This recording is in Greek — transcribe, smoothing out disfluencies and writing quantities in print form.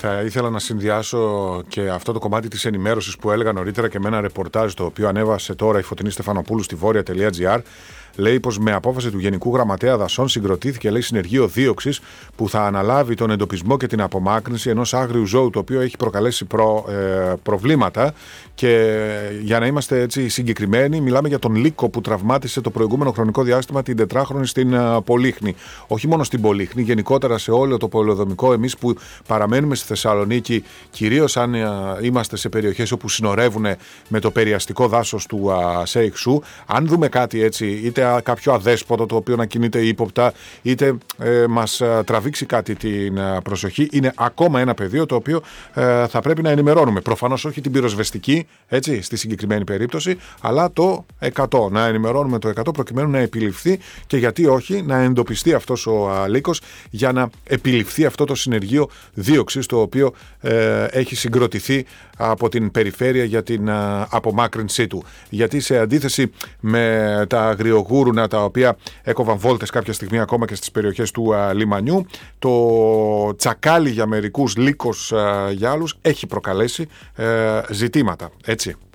Θα ήθελα να συνδυάσω και αυτό το κομμάτι της ενημέρωσης που έλεγα νωρίτερα και με ένα ρεπορτάζ το οποίο ανέβασε τώρα η Φωτεινή Στεφανοπούλου στη Βόρεια.gr. Λέει πως με απόφαση του Γενικού Γραμματέα Δασών συγκροτήθηκε, λέει, συνεργείο δίωξης που θα αναλάβει τον εντοπισμό και την απομάκρυνση ενός άγριου ζώου το οποίο έχει προκαλέσει προβλήματα. Και για να είμαστε έτσι συγκεκριμένοι, μιλάμε για τον λύκο που τραυμάτισε το προηγούμενο χρονικό διάστημα την τετράχρονη στην Πολύχνη. Όχι μόνο στην Πολύχνη, γενικότερα σε όλο το πολεοδομικό. Εμείς που παραμένουμε στη Θεσσαλονίκη, κυρίως αν είμαστε σε περιοχές όπου συνορεύουν με το περιαστικό δάσος του Σέιχσου, αν δούμε κάτι έτσι, είτε κάποιο αδέσποτο το οποίο να κινείται ύποπτα, είτε μας τραβήξει κάτι την προσοχή, είναι ακόμα ένα πεδίο το οποίο θα πρέπει να ενημερώνουμε. Προφανώς όχι την πυροσβεστική, έτσι, στη συγκεκριμένη περίπτωση, αλλά το 100. Να ενημερώνουμε το 100 προκειμένου να επιληφθεί και γιατί όχι να εντοπιστεί αυτός ο λύκος για να επιληφθεί αυτό το συνεργείο δίωξης το οποίο έχει συγκροτηθεί από την περιφέρεια για την απομάκρυνσή του. Γιατί σε αντίθεση με τα αγριογούρουνα τα οποία έκοβαν βόλτες κάποια στιγμή ακόμα και στις περιοχές του λιμανιού, το τσακάλι για μερικούς, λύκος για άλλους έχει προκαλέσει ζητήματα, έτσι.